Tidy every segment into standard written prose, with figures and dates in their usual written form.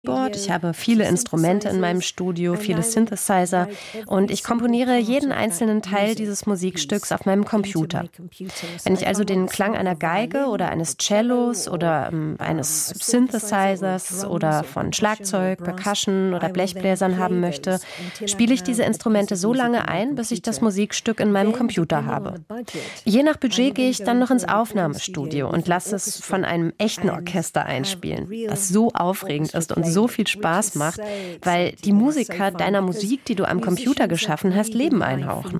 Keyboard, ich habe viele Instrumente in meinem Studio, viele Synthesizer und ich komponiere jeden einzelnen Teil dieses Musikstücks auf meinem Computer. Wenn ich also den Klang einer Geige oder eines Cellos oder eines Synthesizers oder von Schlagzeug, Percussion oder Blechbläsern haben möchte, spiele ich diese Instrumente so lange ein, bis ich das Musikstück in meinem Computer habe. Je nach Budget gehe ich dann noch ins Aufnahmestudio und lasse es von einem echten Orchester einspielen, was so aufregend ist und so viel Spaß macht, weil die Musiker deiner Musik, die du am Computer geschaffen hast, Leben einhauchen.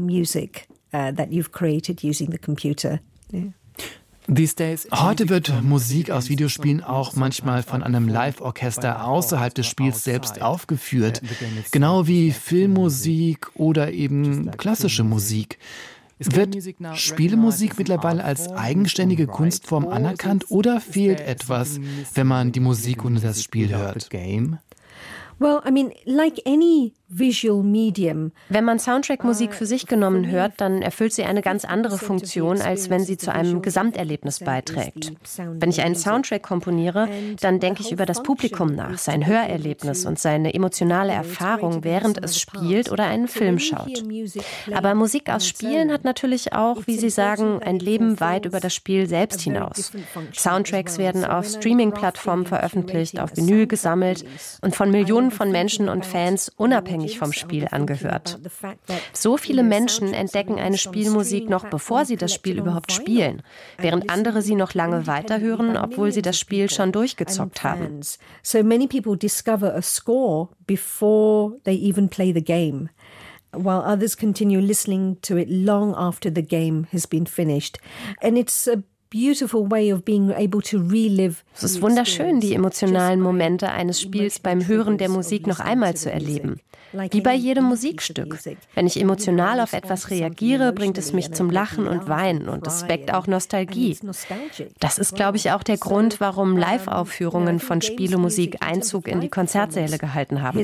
Heute wird Musik aus Videospielen auch manchmal von einem Live-Orchester außerhalb des Spiels selbst aufgeführt, genau wie Filmmusik oder eben klassische Musik. Wird Spielemusik mittlerweile als eigenständige Kunstform anerkannt oder fehlt etwas, wenn man die Musik ohne das Spiel hört? Well, I mean, like any visual medium. Wenn man Soundtrack-Musik für sich genommen hört, dann erfüllt sie eine ganz andere Funktion, als wenn sie zu einem Gesamterlebnis beiträgt. Wenn ich einen Soundtrack komponiere, dann denke ich über das Publikum nach, sein Hörerlebnis und seine emotionale Erfahrung, während es spielt oder einen Film schaut. Aber Musik aus Spielen hat natürlich auch, wie Sie sagen, ein Leben weit über das Spiel selbst hinaus. Soundtracks werden auf Streaming-Plattformen veröffentlicht, auf Vinyl gesammelt und von Millionen von Menschen und Fans unabhängig vom Spiel angehört. So viele Menschen entdecken eine Spielmusik noch bevor sie das Spiel überhaupt spielen, während andere sie noch lange weiterhören, obwohl sie das Spiel schon durchgezockt haben. So many people discover a score before they even play the game, while others continue listening to it long after the game has been finished. And it's a beautiful way of being able to relive. Es ist wunderschön, die emotionalen Momente eines Spiels beim Hören der Musik noch einmal zu erleben. Wie bei jedem Musikstück. Wenn ich emotional auf etwas reagiere, bringt es mich zum Lachen und Weinen und es weckt auch Nostalgie. Das ist, glaube ich, auch der Grund, warum Live-Aufführungen von Spielemusik Einzug in die Konzertsäle gehalten haben.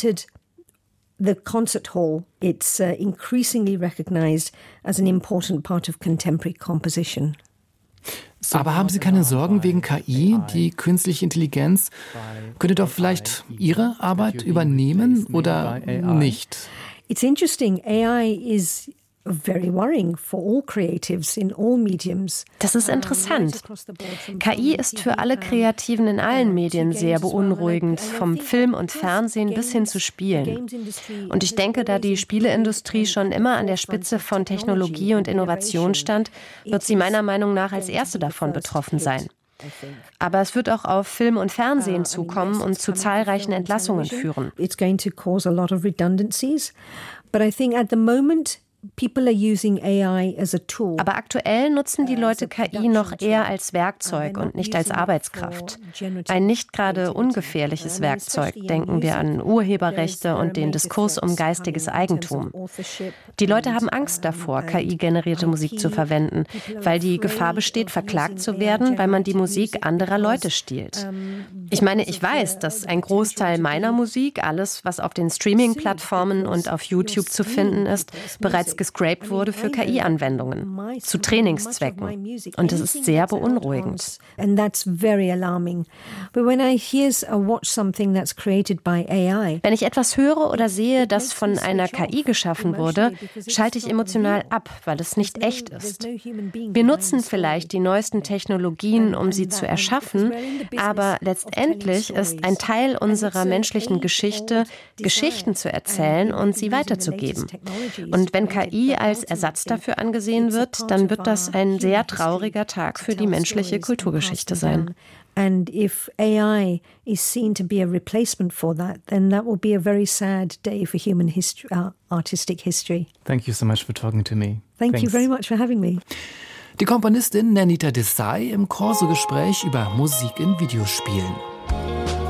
The concert hall, it's increasingly recognized as an important part of contemporary composition. Aber haben Sie keine Sorgen wegen KI? Die künstliche Intelligenz könnte doch vielleicht Ihre Arbeit übernehmen oder nicht? It's interesting. AI is very worrying for all creatives in all mediums. Das ist interessant. KI ist für alle Kreativen in allen Medien sehr beunruhigend, vom Film und Fernsehen bis hin zu Spielen. Und ich denke, da die Spieleindustrie schon immer an der Spitze von Technologie und Innovation stand, wird sie meiner Meinung nach als erste davon betroffen sein. Aber es wird auch auf Film und Fernsehen zukommen und zu zahlreichen Entlassungen führen. It's going to cause a lot of redundancies, but I think at the moment people are using AI as a tool. Aber aktuell nutzen die Leute KI noch eher als Werkzeug und nicht als Arbeitskraft. Ein nicht gerade ungefährliches Werkzeug, denken wir an Urheberrechte und den Diskurs um geistiges Eigentum. Die Leute haben Angst davor, KI-generierte Musik zu verwenden, weil die Gefahr besteht, verklagt zu werden, weil man die Musik anderer Leute stiehlt. Ich meine, ich weiß, dass ein Großteil meiner Musik, alles, was auf den Streaming-Plattformen und auf YouTube zu finden ist, bereits gescrapt wurde für KI-Anwendungen, zu Trainingszwecken. Und das ist sehr beunruhigend. Wenn ich etwas höre oder sehe, das von einer KI geschaffen wurde, schalte ich emotional ab, weil es nicht echt ist. Wir nutzen vielleicht die neuesten Technologien, um sie zu erschaffen, aber letztendlich ist ein Teil unserer menschlichen Geschichte, Geschichten zu erzählen und sie weiterzugeben. Und wenn KI als Ersatz dafür angesehen wird, dann wird das ein sehr trauriger Tag für die menschliche Kulturgeschichte sein. And if AI is seen to be a replacement for that, then that will be a very sad day for human history, artistic history. Thank you so much for talking to me. Thank you very much for having me. Die Komponistin Nernita Desai im Corso-Gespräch über Musik in Videospielen.